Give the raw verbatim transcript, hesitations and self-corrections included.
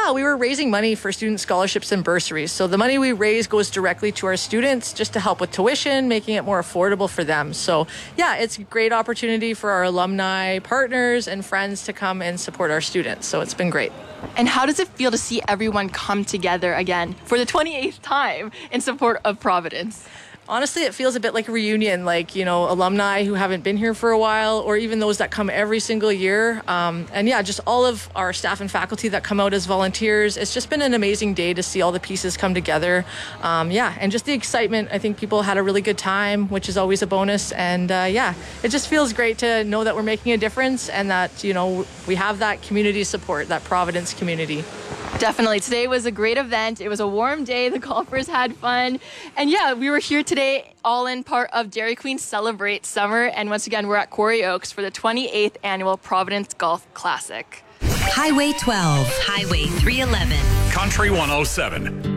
Yeah, we were raising money for student scholarships and bursaries. So the money we raise goes directly to our students just to help with tuition, making it more affordable for them. So yeah, it's a great opportunity for our alumni partners and friends to come and support our students. So it's been great. And how does it feel to see everyone come together again for the twenty-eighth time in support of Providence? Honestly, it feels a bit like a reunion, like, you know, alumni who haven't been here for a while, or even those that come every single year. Um, and yeah, just all of our staff and faculty that come out as volunteers. It's just been an amazing day to see all the pieces come together. Um, yeah, and just the excitement. I think people had a really good time, which is always a bonus. And uh, yeah, it just feels great to know that we're making a difference and that, you know, we have that community support, that Providence community. Definitely. Today was a great event. It was a warm day. The golfers had fun. And yeah, we were here today all in part of Dairy Queen Celebrate Summer. And once again, we're at Quarry Oaks for the twenty-eighth Annual Providence Golf Classic. Highway twelve, Highway three eleven. Country one oh seven.